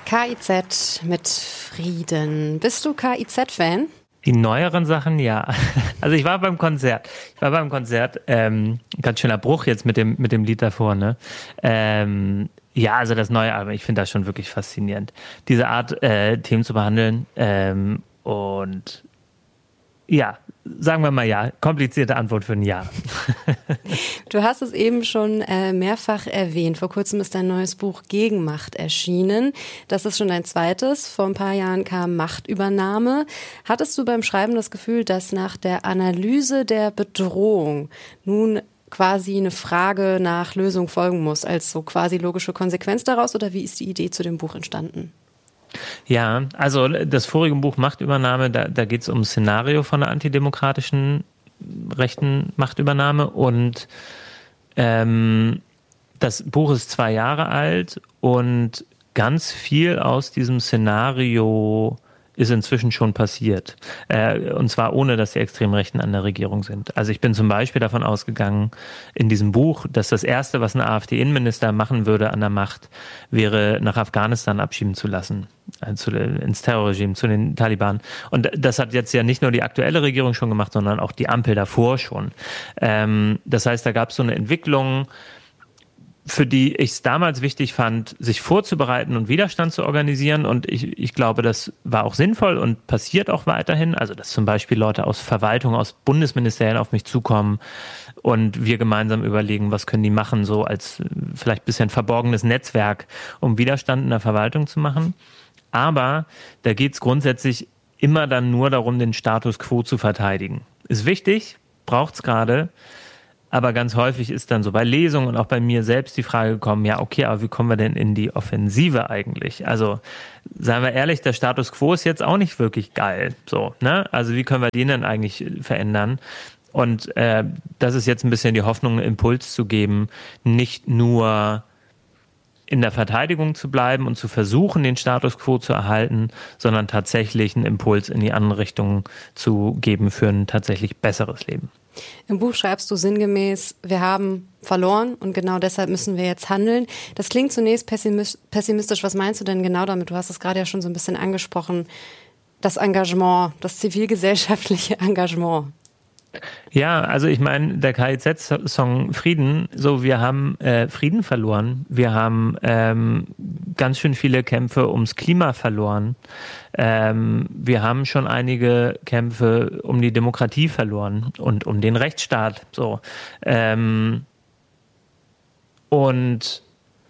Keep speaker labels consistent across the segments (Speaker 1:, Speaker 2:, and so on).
Speaker 1: KIZ mit Frieden. Bist du KIZ-Fan?
Speaker 2: Die neueren Sachen, ja. Also ich war beim Konzert. Ganz schöner Bruch jetzt mit dem Lied davor, ne? Ja, also das neue Album, ich finde das schon wirklich faszinierend. Diese Art, Themen zu behandeln. Und ja, sagen wir mal ja. Komplizierte Antwort für ein Ja.
Speaker 1: Du hast es eben schon mehrfach erwähnt. Vor kurzem ist dein neues Buch Gegenmacht erschienen. Das ist schon dein zweites. Vor ein paar Jahren kam Machtübernahme. Hattest du beim Schreiben das Gefühl, dass nach der Analyse der Bedrohung nun quasi eine Frage nach Lösung folgen muss, als so quasi logische Konsequenz daraus? Oder wie ist die Idee zu dem Buch entstanden?
Speaker 2: Ja, also das vorige Buch Machtübernahme, da geht es um ein Szenario von einer antidemokratischen rechten Machtübernahme und das Buch ist 2 Jahre alt und ganz viel aus diesem Szenario ist inzwischen schon passiert. Und zwar ohne, dass die Extremrechten an der Regierung sind. Also ich bin zum Beispiel davon ausgegangen in diesem Buch, dass das Erste, was ein AfD-Innenminister machen würde an der Macht, wäre nach Afghanistan abschieben zu lassen. Ins Terrorregime, zu den Taliban. Und das hat jetzt ja nicht nur die aktuelle Regierung schon gemacht, sondern auch die Ampel davor schon. Das heißt, da gab es so eine Entwicklung, für die ich es damals wichtig fand, sich vorzubereiten und Widerstand zu organisieren. Und ich glaube, das war auch sinnvoll und passiert auch weiterhin. Also, dass zum Beispiel Leute aus Verwaltung, aus Bundesministerien auf mich zukommen und wir gemeinsam überlegen, was können die machen, so als vielleicht ein bisschen verborgenes Netzwerk, um Widerstand in der Verwaltung zu machen. Aber da geht es grundsätzlich immer dann nur darum, den Status quo zu verteidigen. Ist wichtig, braucht es gerade. Aber ganz häufig ist dann so bei Lesungen und auch bei mir selbst die Frage gekommen, ja okay, aber wie kommen wir denn in die Offensive eigentlich? Also seien wir ehrlich, der Status quo ist jetzt auch nicht wirklich geil. So, ne? Also wie können wir den denn eigentlich verändern? Und das ist jetzt ein bisschen die Hoffnung, einen Impuls zu geben, nicht nur in der Verteidigung zu bleiben und zu versuchen, den Status quo zu erhalten, sondern tatsächlich einen Impuls in die andere Richtung zu geben für ein tatsächlich besseres Leben.
Speaker 1: Im Buch schreibst du sinngemäß, wir haben verloren und genau deshalb müssen wir jetzt handeln. Das klingt zunächst pessimistisch. Was meinst du denn genau damit? Du hast es gerade ja schon so ein bisschen angesprochen. Das Engagement, das zivilgesellschaftliche Engagement.
Speaker 2: Ja, also ich meine, der KIZ-Song Frieden, so wir haben Frieden verloren. Wir haben ganz schön viele Kämpfe ums Klima verloren. Wir haben schon einige Kämpfe um die Demokratie verloren und um den Rechtsstaat. So. Und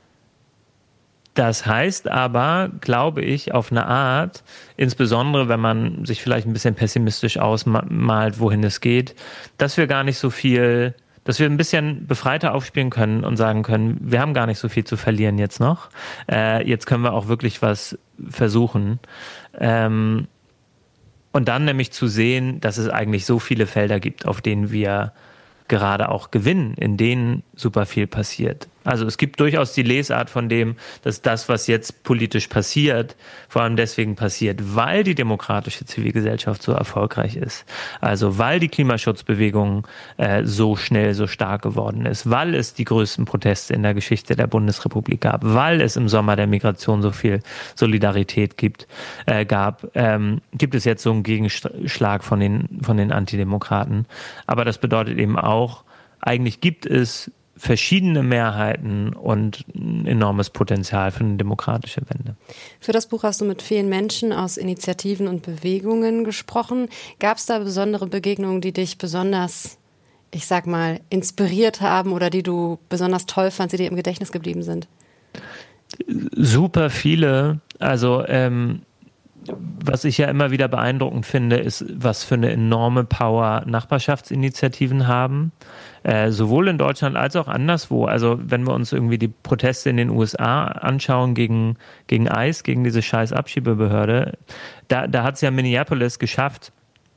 Speaker 2: das heißt aber, glaube ich, auf eine Art, insbesondere wenn man sich vielleicht ein bisschen pessimistisch ausmalt, wohin es geht, dass wir gar nicht so viel, dass wir ein bisschen befreiter aufspielen können und sagen können, wir haben gar nicht so viel zu verlieren jetzt noch. Jetzt können wir auch wirklich was versuchen. Und dann nämlich zu sehen, dass es eigentlich so viele Felder gibt, auf denen wir gerade auch gewinnen, in denen super viel passiert. Also es gibt durchaus die Lesart von dem, dass das, was jetzt politisch passiert, vor allem deswegen passiert, weil die demokratische Zivilgesellschaft so erfolgreich ist. Also weil die Klimaschutzbewegung so schnell, so stark geworden ist, weil es die größten Proteste in der Geschichte der Bundesrepublik gab, weil es im Sommer der Migration so viel Solidarität gab, gibt es jetzt so einen Gegenschlag von den Antidemokraten. Aber das bedeutet eben auch, eigentlich gibt es verschiedene Mehrheiten und ein enormes Potenzial für eine demokratische Wende.
Speaker 1: Für das Buch hast du mit vielen Menschen aus Initiativen und Bewegungen gesprochen. Gab es da besondere Begegnungen, die dich besonders, ich sag mal, inspiriert haben oder die du besonders toll fandst, die dir im Gedächtnis geblieben sind?
Speaker 2: Super viele. Also was ich ja immer wieder beeindruckend finde, ist, was für eine enorme Power Nachbarschaftsinitiativen haben. Sowohl in Deutschland als auch anderswo. Also wenn wir uns irgendwie die Proteste in den USA anschauen gegen ICE, gegen diese scheiß Abschiebebehörde, da hat es ja Minneapolis geschafft,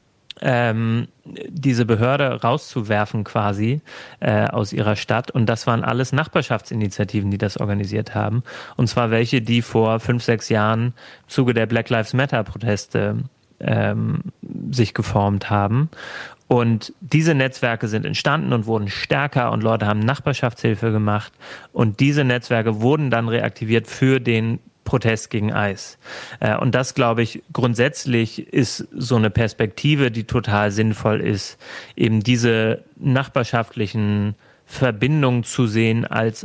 Speaker 2: diese Behörde rauszuwerfen quasi aus ihrer Stadt. Und das waren alles Nachbarschaftsinitiativen, die das organisiert haben. Und zwar welche, die vor 5, 6 Jahren im Zuge der Black Lives Matter Proteste sich geformt haben. Und diese Netzwerke sind entstanden und wurden stärker und Leute haben Nachbarschaftshilfe gemacht. Und diese Netzwerke wurden dann reaktiviert für den Protest gegen Eis. Und das, glaube ich, grundsätzlich ist so eine Perspektive, die total sinnvoll ist, eben diese nachbarschaftlichen Verbindungen zu sehen als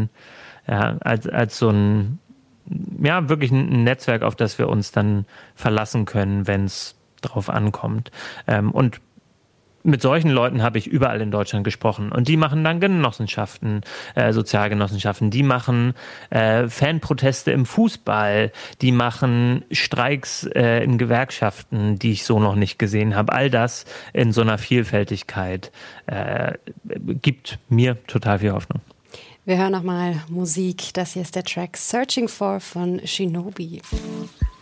Speaker 2: so ein, ja, wirklich ein Netzwerk, auf das wir uns dann verlassen können, wenn es drauf ankommt. Und mit solchen Leuten habe ich überall in Deutschland gesprochen. Und die machen dann Genossenschaften, Sozialgenossenschaften. Die machen Fanproteste im Fußball. Die machen Streiks in Gewerkschaften, die ich so noch nicht gesehen habe. All das in so einer Vielfältigkeit gibt mir total viel Hoffnung.
Speaker 1: Wir hören nochmal Musik. Das hier ist der Track Searching For von Shinobi.